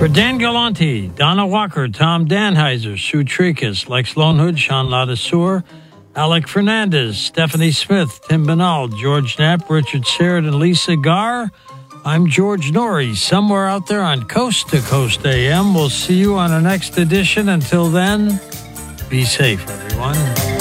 For Dan Galante, Donna Walker, Tom Danheiser, Sue Tricus, Lex Lonehood, Sean Ladisseur, Alec Fernandez, Stephanie Smith, Tim Banal, George Knapp, Richard Serrett, and Lisa Garr, I'm George Norrie, somewhere out there on Coast to Coast AM. We'll see you on the next edition. Until then, be safe, everyone.